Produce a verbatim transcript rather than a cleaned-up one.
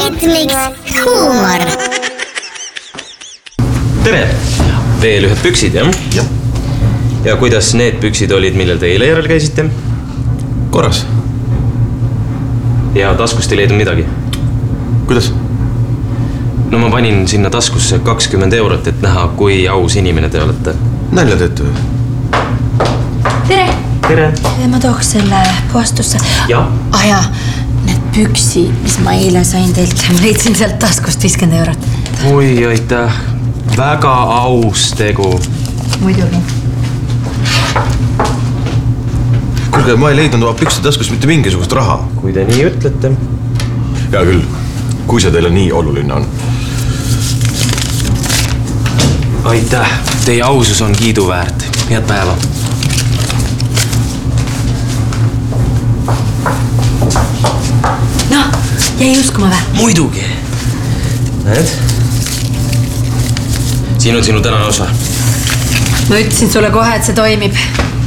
Rhythmix huumor. Tere! Veel ühed püksid, jah? Jah. Ja kuidas need püksid olid, millel te eile järel käisite? Korras. Ja taskust ei leidnud midagi? Kuidas? No ma panin sinna taskusse kakskümmend eurot, et näha, kui aus inimene te olete. Nälja teete või? Tere! Tere! Ma tooks selle puhastusse. Ja? Ah jaa, need püksi, mis ma eile sain teilt, ma leidsin sealt taskust viiskümmend eurot. Oi, aitäh. Väga aus tegu. Muidugi. Kuulge, ma ei leidnud oma pükste taskus mitte mingisugust raha. Kui te nii ütlete. Hea küll, kui see teile nii oluline on. Aitäh, teie ausus on kiiduväärt. Head päeva. No, jäi uskuma vä? Muidugi. Näed? Siin on sinu tänane osa. Ma ütlesin sulle kohe, et see toimib.